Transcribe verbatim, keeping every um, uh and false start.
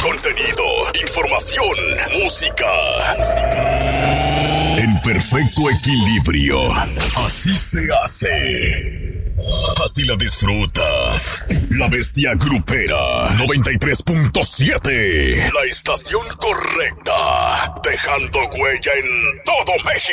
contenido, información, música. En perfecto equilibrio. Así se hace. Así la disfrutas. La Bestia Grupera noventa y tres punto siete. La estación correcta. Dejando huella en todo México.